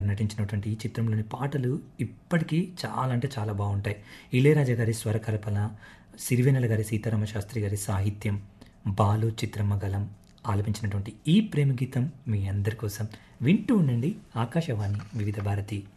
నటించినటువంటి ఈ చిత్రంలోని పాటలు ఇప్పటికీ చాలా అంటే చాలా బావుంటాయి. ఇళయరాజా గారి స్వరకల్పన, సిరివెన్నెల గారి, సీతారామ శాస్త్రి గారి సాహిత్యం, బాలు, చిత్రమ్మ గళం ఆలపించినటువంటి ఈ ప్రేమ గీతం మీ అందరి కోసం. వింటూ ఉండండి ఆకాశవాణి వివిధ భారతి.